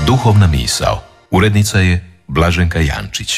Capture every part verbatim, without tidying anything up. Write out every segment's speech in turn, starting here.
Duhovna misao. Urednica je Blaženka Jančić.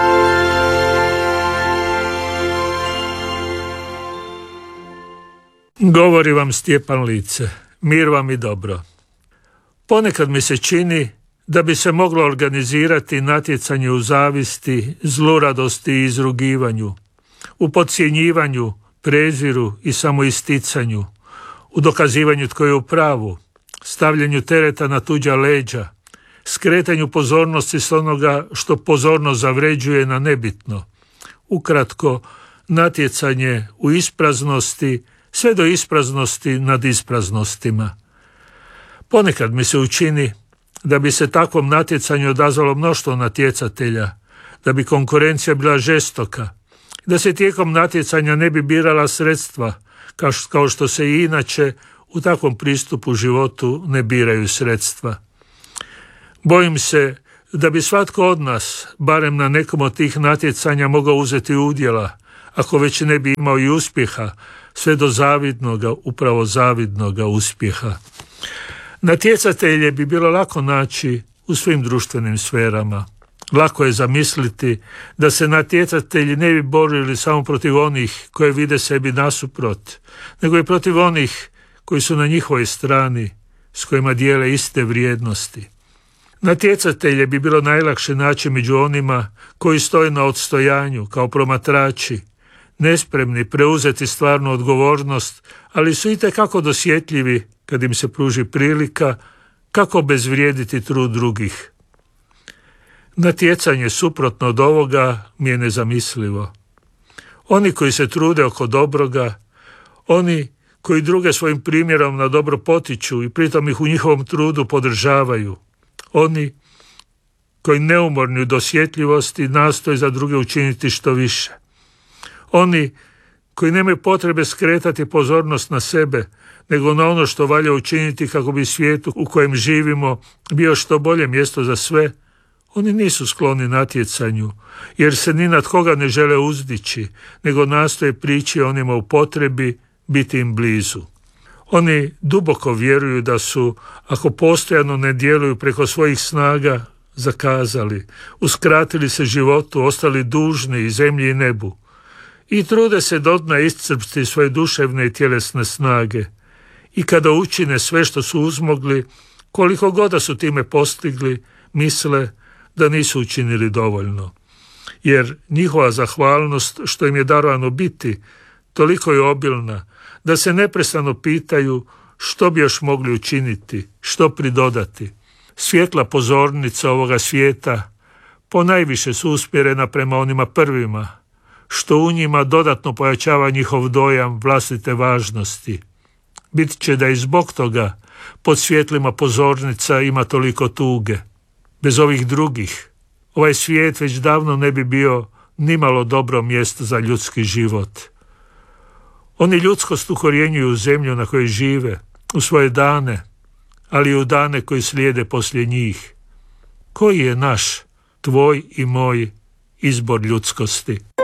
Govori vam Stjepan Lice. Mir vam i dobro. Ponekad mi se čini da bi se moglo organizirati natjecanje u zavisti, zluradosti i izrugivanju, u podcjenjivanju, preziru i samoisticanju, u dokazivanju tko je u pravu, stavljanju tereta na tuđa leđa, skretanju pozornosti s onoga što pozornost zavređuje na nebitno. Ukratko, natjecanje u ispraznosti, sve do ispraznosti nad ispraznostima. Ponekad mi se učini da bi se takvom natjecanju odazvalo mnoštvo natjecatelja, da bi konkurencija bila žestoka, da se tijekom natjecanja ne bi birala sredstva, kao što se i inače u takvom pristupu životu ne biraju sredstva. Bojim se da bi svatko od nas, barem na nekom od tih natjecanja, mogao uzeti udjela, ako već ne bi imao i uspjeha, sve do zavidnoga, upravo zavidnoga uspjeha. Natjecatelje bi bilo lako naći u svim društvenim sferama. Lako je zamisliti da se natjecatelji ne bi borili samo protiv onih koje vide sebi nasuprot, nego i protiv onih koji su na njihovoj strani, s kojima dijele iste vrijednosti. Natjecatelje bi bilo najlakše naći među onima koji stoje na odstojanju kao promatrači, nespremni preuzeti stvarnu odgovornost, ali su itekako dosjetljivi kad im se pruži prilika kako obezvrijediti trud drugih. Natjecanje suprotno od ovoga mi je nezamislivo. Oni koji se trude oko dobroga, oni koji druge svojim primjerom na dobro potiču i pritom ih u njihovom trudu podržavaju, oni koji neumorni u dosjetljivosti nastoje za druge učiniti što više, oni koji nemaju potrebe skretati pozornost na sebe, nego na ono što valja učiniti kako bi svijetu u kojem živimo bio što bolje mjesto za sve, oni nisu skloni natjecanju, jer se ni nad koga ne žele uzdići, nego nastoje prići onima u potrebi, biti im blizu. Oni duboko vjeruju da su, ako postojano ne djeluju preko svojih snaga, zakazali, uskratili se životu, ostali dužni i zemlji i nebu. I trude se do dna iscrpsti svoje duševne i tjelesne snage. I kada učine sve što su uzmogli, koliko god da su time postigli, misle da nisu učinili dovoljno. Jer njihova zahvalnost što im je darovano biti, toliko je obilna, da se neprestano pitaju što bi još mogli učiniti, što pridodati. Svjetla pozornica ovoga svijeta ponajviše su usmjerena prema onima prvima, što u njima dodatno pojačava njihov dojam vlastite važnosti. Bit će da i zbog toga pod svjetlima pozornica ima toliko tuge. Bez ovih drugih, ovaj svijet već davno ne bi bio nimalo dobro mjesto za ljudski život. Oni ljudskost ukorjenjuju u zemlju na kojoj žive, u svoje dane, ali i u dane koji slijede poslije njih. Koji je naš, tvoj i moj izbor ljudskosti?